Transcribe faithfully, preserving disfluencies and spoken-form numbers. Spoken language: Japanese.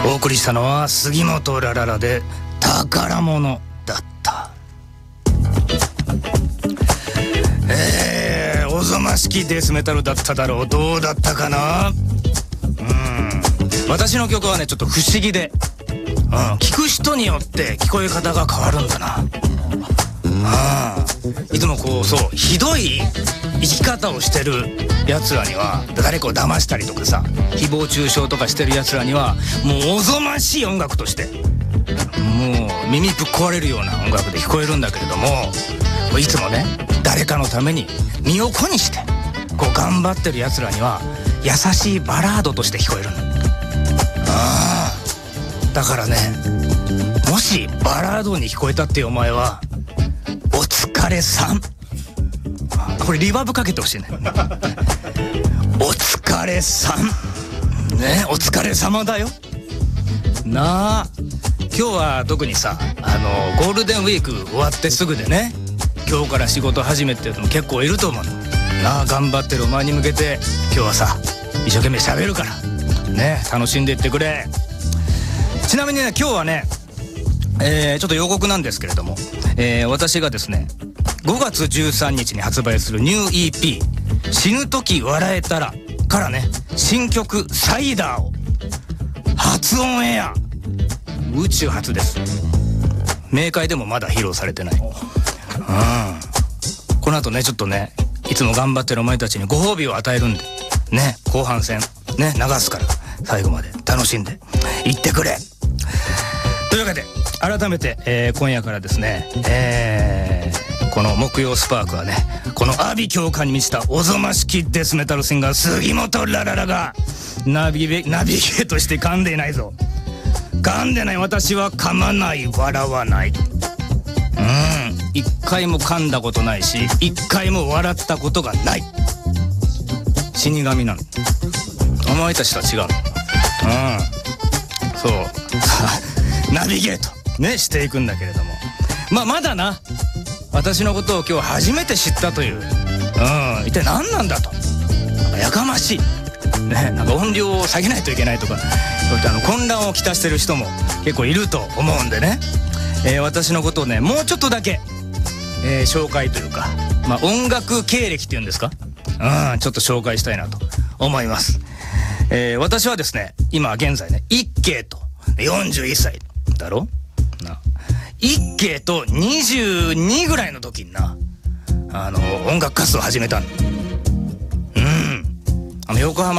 お送りしたのは杉本ラララで宝物だった。えー、おぞましきデスメタルだっただろう。どうだったかな。うん、私の曲はねちょっと不思議で、うん、聞く人によって聞こえ方が変わるんだな。ああ、いつもこうそうひどい生き方をしてるやつらには、誰かを騙したりとかさ、誹謗中傷とかしてるやつらにはもうおぞましい音楽として、もう耳ぶっ壊れるような音楽で聞こえるんだけれども、いつもね誰かのために身を粉にしてこう頑張ってるやつらには優しいバラードとして聞こえるんだ。ああ、だからね、もしバラードに聞こえたっていうお前はお疲れさん。これリバーブかけてほしいね。お疲れさんね、お疲れ様だよなあ。今日は特にさ、あのゴールデンウィーク終わってすぐでね、今日から仕事始めっていうのも結構いると思うのなあ。頑張ってるお前に向けて今日はさ一生懸命喋るからね、楽しんでいってくれ。ちなみにね今日はね、えー、ちょっと予告なんですけれども、えー、私がですねごがつじゅうさんにちに発売するニュー イーピー 死ぬ時笑えたらからね、新曲サイダーを初オンエア、宇宙初です。明快でもまだ披露されてない。うん、この後ねちょっとねいつも頑張ってるお前たちにご褒美を与えるんでね、後半戦ね流すから最後まで楽しんでいってくれ。というわけで改めて、えー、今夜からですね、えー、この木曜スパークはね、この阿鼻教官に満ちたおぞましきデスメタルシンガー杉本ラララがナビゲナビゲートして噛んでいないぞ。噛んでない。私は噛まない、笑わない。うん、一回も噛んだことないし一回も笑ったことがない死神なの。お前たちとは違う。うん、そうナビゲートねしていくんだけれども、まあまだな、私のことを今日初めて知ったという、うん、一体何なんだと、やかましいね、なんか音量を下げないといけないとか、そういったあの混乱をきたしてる人も結構いると思うんでね、えー、私のことをねもうちょっとだけ、えー、紹介というか、まあ、音楽経歴っていうんですか、うん、ちょっと紹介したいなと思います。えー、私はですね今現在ね一慶とよんじゅういっさいだろな。一慶とにじゅうにぐらいの時にな、あの音楽活動を始めたの。うん、あの横浜